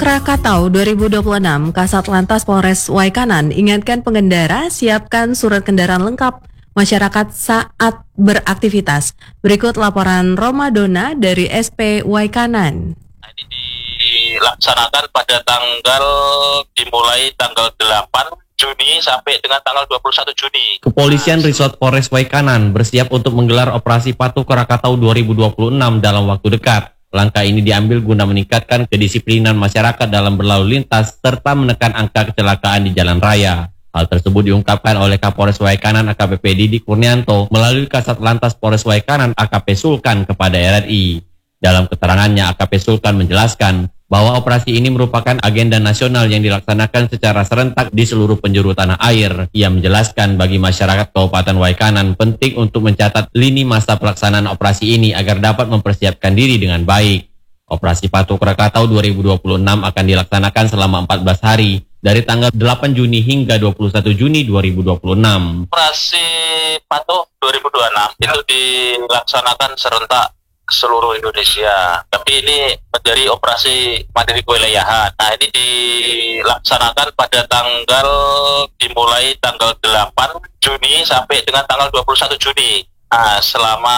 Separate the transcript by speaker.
Speaker 1: Krakatau 2026, Kasat Lantas Polres Waikanan ingatkan pengendara siapkan surat kendaraan lengkap masyarakat saat beraktivitas. Berikut laporan Romadona dari SP Waikanan.
Speaker 2: Ini dilaksanakan pada dimulai tanggal 8 Juni sampai dengan tanggal 21 Juni.
Speaker 3: Kepolisian Resort Polres Waikanan bersiap untuk menggelar operasi Patuh Krakatau 2026 dalam waktu dekat. Langkah ini diambil guna meningkatkan kedisiplinan masyarakat dalam berlalu lintas serta menekan angka kecelakaan di jalan raya. Hal tersebut diungkapkan oleh Kapolres Waikanan AKBP Didi Kurnianto melalui Kasat Lantas Polres Waikanan AKP Sulkan kepada RRI. Dalam keterangannya, AKP Sulkan menjelaskan bahwa operasi ini merupakan agenda nasional yang dilaksanakan secara serentak di seluruh penjuru tanah air. Ia menjelaskan bagi masyarakat Kabupaten Waikanan penting untuk mencatat lini masa pelaksanaan operasi ini agar dapat mempersiapkan diri dengan baik. Operasi Patuh Krakatau 2026 akan dilaksanakan selama 14 hari dari tanggal 8 Juni hingga 21 Juni 2026.
Speaker 2: Operasi Patuh 2026 itu dilaksanakan serentak seluruh Indonesia, tapi ini menjadi operasi mandiri kewilayahan. Nah, ini dilaksanakan pada dimulai tanggal 8 Juni sampai dengan tanggal 21 Juni. Nah, selama